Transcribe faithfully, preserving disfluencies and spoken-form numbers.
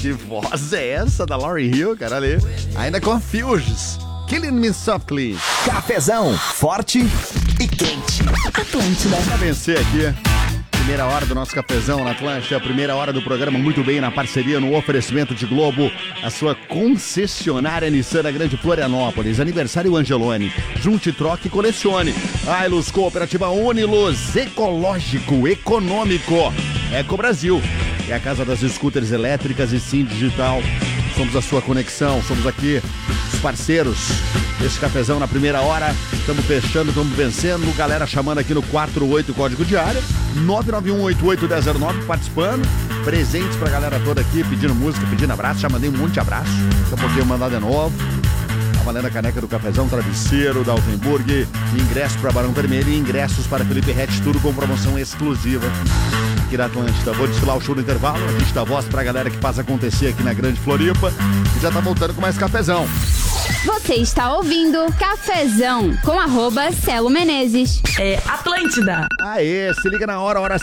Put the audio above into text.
Que voz é essa da Lauryn Hill, cara, ali. Ainda com Fuges. Killing Me Softly. Cafezão, forte e quente. Atlântida. Pra vencer aqui, primeira hora do nosso cafezão na Atlântida, a primeira hora do programa muito bem na parceria, no oferecimento de Globo, a sua concessionária Nissan da Grande Florianópolis, aniversário Angelone, junte, troque e colecione. Ailus Cooperativa Uniluz, ecológico, econômico, Eco Brasil, é a casa das scooters elétricas e Sim Digital. Somos a sua conexão, somos aqui os parceiros desse cafezão na primeira hora. Estamos fechando, estamos vencendo. Galera chamando aqui no quatro oito código de área, nove nove um oito oito um zero zero nove, participando. Presentes pra galera toda aqui, pedindo música, pedindo abraço. Já mandei um monte de abraço. Daqui a pouquinho eu mandar de novo. Tá valendo a caneca do cafezão, travesseiro da Altenburg, ingressos para Barão Vermelho e ingressos para Felipe Rett, tudo com promoção exclusiva aqui da Atlântida. Vou desfilar o show no intervalo, a gente dá voz pra galera que faz acontecer aqui na Grande Floripa e já tá voltando com mais cafezão. Você está ouvindo Cafezão com arroba Celo Menezes. É Atlântida. Aê, se liga na hora, hora